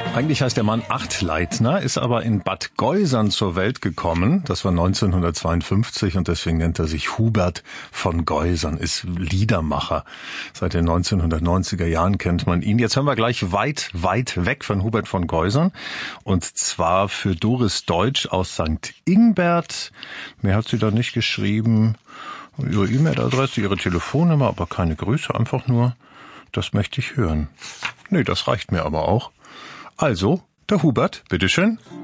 Eigentlich heißt der Mann Achtleitner, ist aber in Bad Geusern zur Welt gekommen. Das war 1952 und deswegen nennt er sich Hubert von Geusern, ist Liedermacher. Seit den 1990er Jahren kennt man ihn. Jetzt hören wir gleich weit, weit weg von Hubert von Geusern. Und zwar für Doris Deutsch aus St. Ingbert. Mehr hat sie da nicht geschrieben. Ihre E-Mail-Adresse, ihre Telefonnummer, aber keine Grüße, einfach nur, das möchte ich hören. Nee, das reicht mir aber auch. Also, der Hubert, bitteschön.